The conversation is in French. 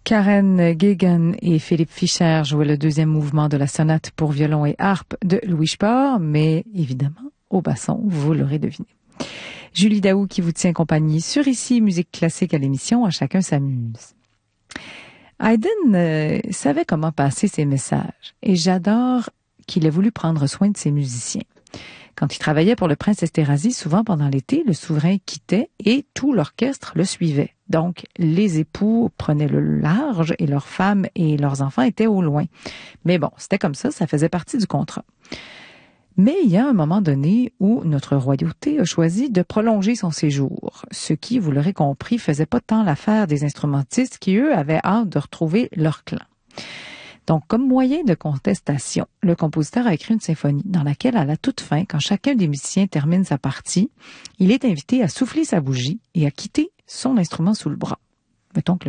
Karen Guéguen et Philippe Fischer jouaient le deuxième mouvement de la sonate pour violon et harpe de Louis Spohr, mais évidemment au basson, vous l'aurez deviné. Julie Daou qui vous tient compagnie sur Ici Musique Classique à l'émission À chacun s'amuse. Haydn savait comment passer ses messages et j'adore qu'il ait voulu prendre soin de ses musiciens. Quand il travaillait pour le prince Esterhazy, souvent pendant l'été, le souverain quittait et tout l'orchestre le suivait. Donc, les époux prenaient le large et leurs femmes et leurs enfants étaient au loin. Mais bon, c'était comme ça faisait partie du contrat. Mais il y a un moment donné où notre royauté a choisi de prolonger son séjour, ce qui, vous l'aurez compris, faisait pas tant l'affaire des instrumentistes qui, eux, avaient hâte de retrouver leur clan. Donc, comme moyen de contestation, le compositeur a écrit une symphonie dans laquelle, à la toute fin, quand chacun des musiciens termine sa partie, il est invité à souffler sa bougie et à quitter son instrument sous le bras. Mettons que